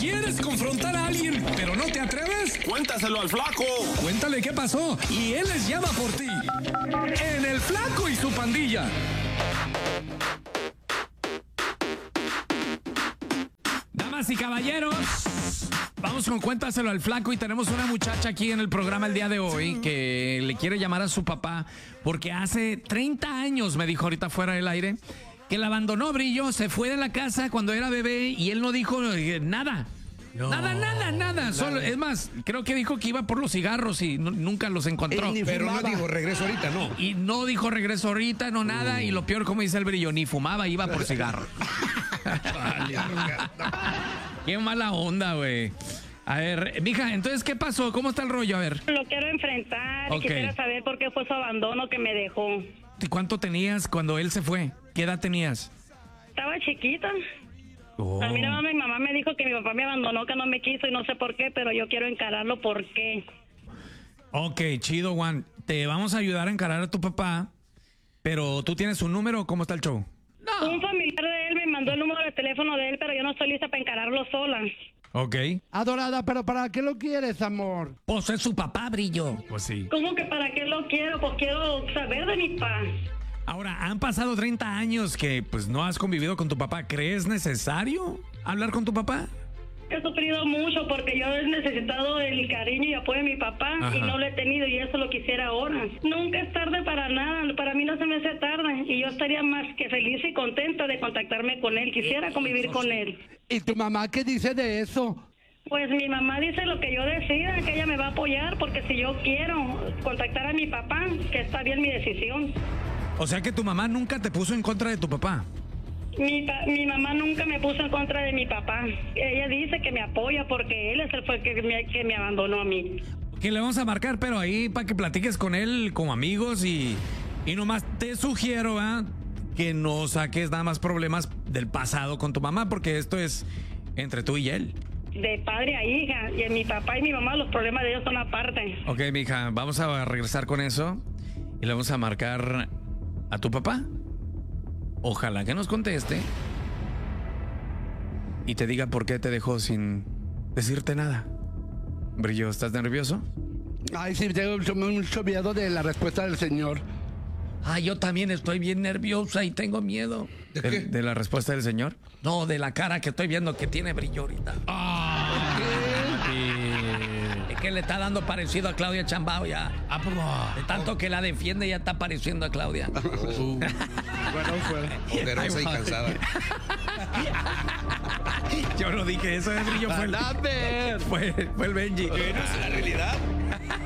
¿Quieres confrontar a alguien, pero no te atreves? Cuéntaselo al Flaco. Cuéntale qué pasó y él les llama por ti. En El Flaco y su pandilla. Damas y caballeros, vamos con Cuéntaselo al Flaco y tenemos una muchacha aquí en el programa el día de hoy que le quiere llamar a su papá porque hace 30 años, me dijo ahorita fuera del aire, que la abandonó, Brillo, se fue de la casa cuando era bebé y él no dijo nada. No, nada. Solo, es más, creo que dijo que iba por los cigarros y nunca los encontró. Pero no dijo regreso ahorita, no. Y no dijo regreso ahorita, no nada. Y lo peor, como dice el Brillo, ni fumaba, iba por cigarros. Qué mala onda, güey. A ver, mija, entonces, ¿qué pasó? ¿Cómo está el rollo? A ver. Lo quiero enfrentar. Ok. Quisiera saber por qué fue su abandono que me dejó. ¿Y cuánto tenías cuando él se fue? ¿Qué edad tenías? Estaba chiquita. Oh. A mí nada más mi mamá me dijo que mi papá me abandonó, que no me quiso y no sé por qué, pero yo quiero encararlo por qué. Ok, chido, Juan. Te vamos a ayudar a encarar a tu papá, pero ¿tú tienes un número? ¿Cómo está el show? Un familiar de él me mandó el número de teléfono de él, pero yo no estoy lista para encararlo sola. Ok. Adorada, ¿pero para qué lo quieres, amor? Pues es su papá, Brillo. Pues sí. ¿Cómo que para qué lo quiero? Pues quiero saber de mi papá. Ahora, han pasado 30 años que pues no has convivido con tu papá. ¿Crees necesario hablar con tu papá? He sufrido mucho porque yo he necesitado el cariño y apoyo de mi papá. Ajá. Y no lo he tenido y eso lo quisiera ahora. Nunca es tarde para nada, para mí no se me hace tarde y yo estaría más que feliz y contenta de contactarme con él, quisiera convivir con él. ¿Y tu mamá qué dice de eso? Pues mi mamá dice lo que yo decida, que ella me va a apoyar porque si yo quiero contactar a mi papá, que está bien mi decisión. O sea que tu mamá nunca te puso en contra de tu papá. Mi mamá nunca me puso en contra de mi papá. Ella dice que me apoya porque él es el fue que me abandonó a mí. Que le vamos a marcar, pero ahí para que platiques con él como amigos y nomás te sugiero que no saques nada más problemas del pasado con tu mamá porque esto es entre tú y él. De padre a hija, y mi papá y mi mamá, los problemas de ellos son aparte. Ok, mija, vamos a regresar con eso y le vamos a marcar a tu papá. Ojalá que nos conteste y te diga por qué te dejó sin decirte nada. Brillo, ¿estás nervioso? Ay, sí, tengo mucho miedo de la respuesta del señor. Ah, yo también estoy bien nerviosa y tengo miedo. ¿De qué? ¿De la respuesta del señor? No, de la cara que estoy viendo que tiene Brillo ahorita. Es que le está dando parecido a Claudia Chambao ya. De tanto que la defiende ya está pareciendo a Claudia. Poderosa y cansada. Yo no dije eso, Brillo, fue el Benji. Que no es la realidad.